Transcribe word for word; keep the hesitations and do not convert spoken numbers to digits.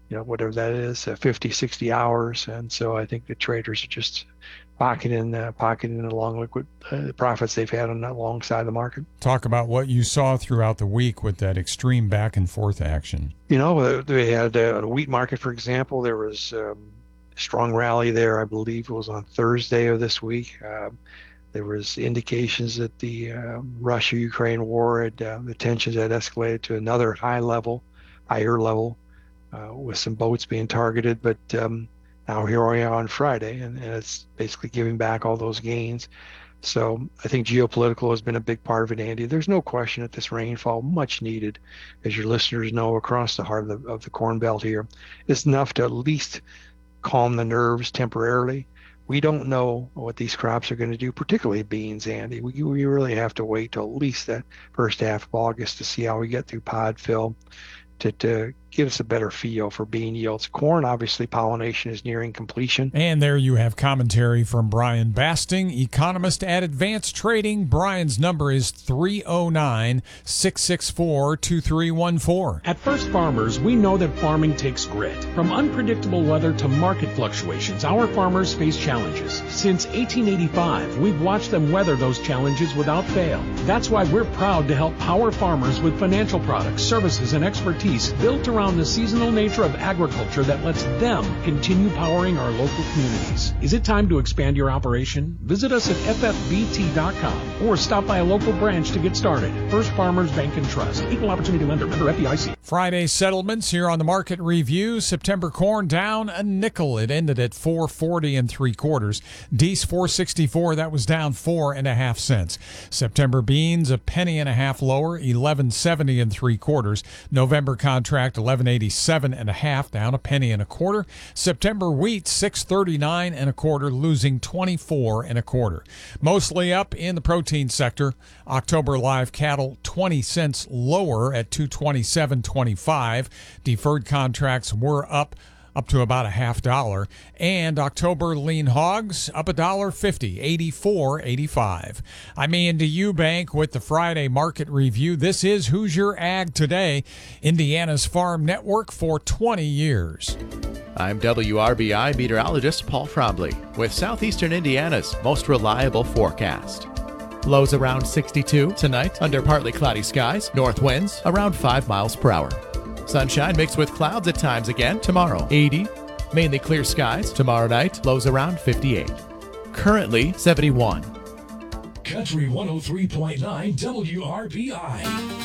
you know, whatever that is, uh, fifty, sixty hours. And so I think the traders are just pocketing, uh, pocketing the long liquid uh, profits they've had on that long side of the market. Talk about what you saw throughout the week with that extreme back and forth action. You know, uh, they had uh, a wheat market, for example. There was um, a strong rally there. I believe it was on Thursday of this week. Uh, there was indications that the uh, Russia-Ukraine war had uh, the tensions had escalated to another high level, higher level, uh, with some boats being targeted. But um, now here we are on Friday, and, and it's basically giving back all those gains. So I think geopolitical has been a big part of it, Andy. There's no question that this rainfall, much needed, as your listeners know, across the heart of the, of the Corn Belt here, is enough to at least calm the nerves temporarily. We don't know what these crops are going to do, particularly beans, Andy. We, we really have to wait till at least that first half of August to see how we get through pod fill to, to give us a better feel for bean yields. Corn, obviously, pollination is nearing completion. And there you have commentary from Brian Basting, economist at Advanced Trading. Brian's number is three oh nine, six six four, two three one four. At First Farmers, we know that farming takes grit. From unpredictable weather to market fluctuations, our farmers face challenges. Since eighteen eighty-five, we've watched them weather those challenges without fail. That's why we're proud to help power farmers with financial products, services, and expertise built around the seasonal nature of agriculture that lets them continue powering our local communities. Is it time to expand your operation? Visit us at F F B T dot com or stop by a local branch to get started. First Farmers Bank and Trust. Equal Opportunity Lender. Member F D I C. Friday settlements here on the Market Review. September corn down a nickel. It ended at four forty and three quarters. Dees four sixty-four. That was down four and a half cents. September beans a penny and a half lower. eleven seventy and three quarters. November contract eleven eighty-seven and a half, down a penny and a quarter. September wheat six thirty-nine and a quarter, losing twenty-four and a quarter. Mostly up in the protein sector. October live cattle twenty cents lower at two twenty-seven twenty-five. Deferred contracts were up up to about a half dollar. And October lean hogs up a dollar fifty, eighty-four eighty-five. I'm Andy Eubank with the Friday Market Review. This is Hoosier Ag Today, Indiana's farm network for twenty years. I'm W R B I meteorologist Paul Trombley with Southeastern Indiana's most reliable forecast. Lows around sixty-two tonight under partly cloudy skies. North winds around five miles per hour. Sunshine mixed with clouds at times again tomorrow. eighty. Mainly clear skies. Tomorrow night, lows around fifty-eight. Currently seventy-one. Country one oh three point nine W R B I.